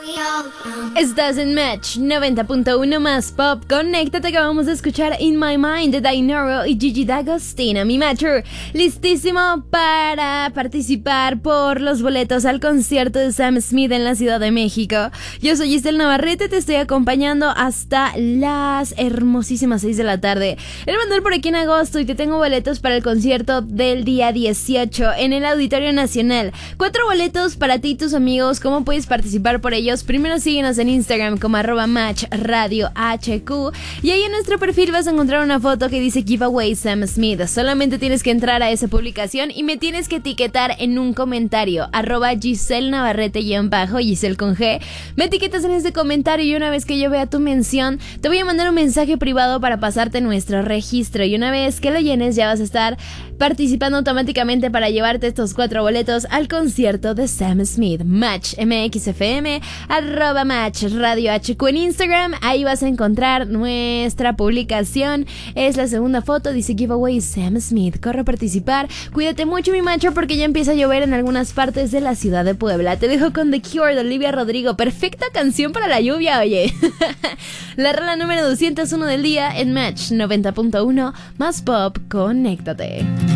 Estás en Match 90.1 más pop. Conéctate que vamos a escuchar In My Mind de Dainoro y Gigi D'Agostino. Mi Matcher, listísimo para participar por los boletos al concierto de Sam Smith en la Ciudad de México. Yo soy Giselle Navarrete, te estoy acompañando hasta las hermosísimas 6 de la tarde. El Manuel por aquí en agosto y te tengo boletos para el concierto del día 18 en el Auditorio Nacional. 4 boletos para ti y tus amigos. ¿Cómo puedes participar por ellos? Primero síguenos en Instagram como @matchradiohq y ahí en nuestro perfil vas a encontrar una foto que dice Giveaway Sam Smith. Solamente tienes que entrar a esa publicación y me tienes que etiquetar en un comentario @Giselle Navarrete Giselle con G. Me etiquetas en ese comentario y una vez que yo vea tu mención te voy a mandar un mensaje privado para pasarte nuestro registro, y una vez que lo llenes ya vas a estar participando automáticamente para llevarte estos 4 boletos al concierto de Sam Smith. Match MXFM @Match Radio HQ en Instagram. Ahí vas a encontrar nuestra publicación. Es la segunda foto, dice Giveaway Sam Smith. Corre a participar. Cuídate mucho, mi macho, porque ya empieza a llover en algunas partes de la ciudad de Puebla. Te dejo con The Cure de Olivia Rodrigo. Perfecta canción para la lluvia, oye. La rola número 201 del día en Match 90.1 más pop. Conéctate.